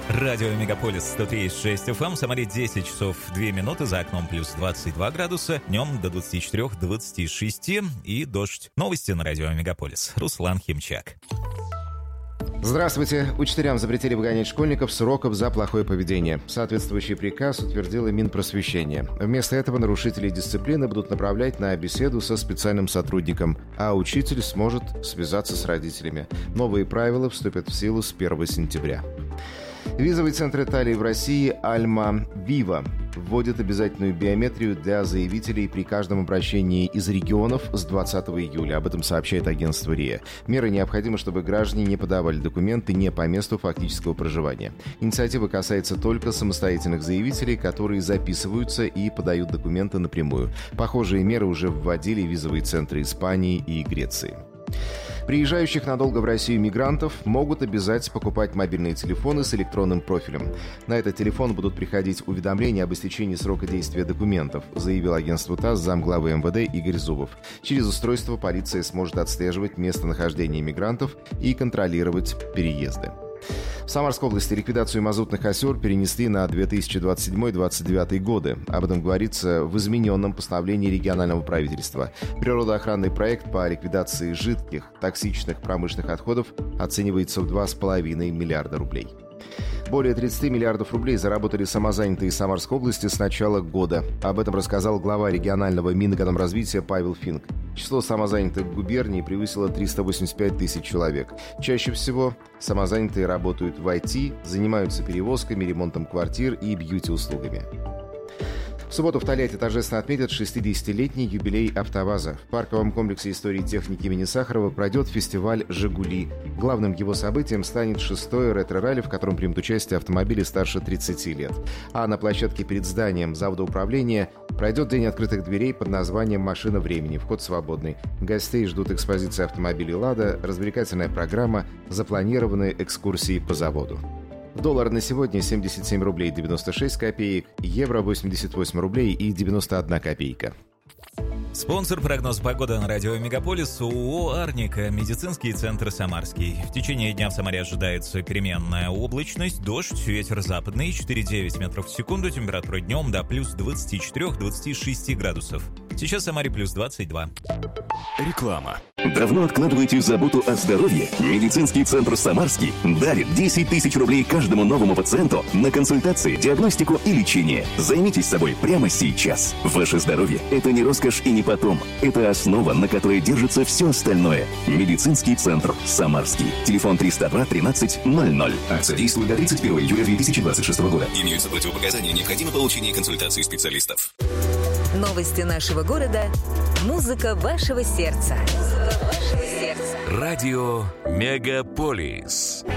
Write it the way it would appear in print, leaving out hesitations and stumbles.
Радио Мегаполис 103,6 FM. В Самаре 10 часов 2 минуты. За окном плюс 22 градуса. Днем до 24-26. И дождь. Новости на Радио Мегаполис. Руслан Химчак. Здравствуйте. Учителям запретили выгонять школьников с уроков за плохое поведение. Соответствующий приказ утвердило Минпросвещение. Вместо этого нарушителей дисциплины будут направлять на беседу со специальным сотрудником, а учитель сможет связаться с родителями. Новые правила вступят в силу с 1 сентября. Визовый центр Италии в России «Альма Вива» вводит обязательную биометрию для заявителей при каждом обращении из регионов с 20 июля. Об этом сообщает агентство РИА. Меры необходимы, чтобы граждане не подавали документы не по месту фактического проживания. Инициатива касается только самостоятельных заявителей, которые записываются и подают документы напрямую. Похожие меры уже вводили визовые центры Испании и Греции. Приезжающих надолго в Россию мигрантов могут обязать покупать мобильные телефоны с электронным профилем. На этот телефон будут приходить уведомления об истечении срока действия документов, заявил агентству ТАСС замглавы МВД Игорь Зубов. Через устройство полиция сможет отслеживать местонахождение мигрантов и контролировать переезды. В Самарской области ликвидацию мазутных озер перенесли на 2027-2029 годы. Об этом говорится в измененном постановлении регионального правительства. Природоохранный проект по ликвидации жидких, токсичных промышленных отходов оценивается в 2,5 миллиарда рублей. Более 30 миллиардов рублей заработали самозанятые Самарской области с начала года. Об этом рассказал глава регионального Минэкономразвития Павел Финк. Число самозанятых губерний превысило 385 тысяч человек. Чаще всего самозанятые работают в IT, занимаются перевозками, ремонтом квартир и бьюти-услугами. В субботу в Тольятти торжественно отметят 60-летний юбилей «АвтоВАЗа». В парковом комплексе истории техники имени Сахарова пройдет фестиваль «Жигули». Главным его событием станет 6-й ретро-ралли, в котором примут участие автомобили старше 30 лет. А на площадке перед зданием завода управления пройдет день открытых дверей под названием «Машина времени». Вход свободный. Гостей ждут экспозиции автомобилей «Лада», развлекательная программа, запланированные экскурсии по заводу. Доллар на сегодня 77 рублей 96 копеек, евро 88 рублей и 91 копейка. Спонсор прогноза погоды на радио Мегаполис ООО «Арника», медицинский центр «Самарский». В течение дня в Самаре ожидается переменная облачность, дождь, ветер западный 4,9 метров в секунду, температура днем до плюс 24-26 градусов. Сейчас в Самаре плюс 22. Реклама. Давно откладываете заботу о здоровье? Медицинский центр «Самарский» дарит 10 тысяч рублей каждому новому пациенту на консультации, диагностику и лечение. Займитесь собой прямо сейчас. Ваше здоровье – это не роскошь и не потом. Это основа, на которой держится все остальное. Медицинский центр «Самарский». Телефон 302-13-00. Акция действует до 31 июля 2026 года. Имеются противопоказания, необходимо получение консультации специалистов. Новости нашего города. Музыка вашего сердца. Радио Мегаполис.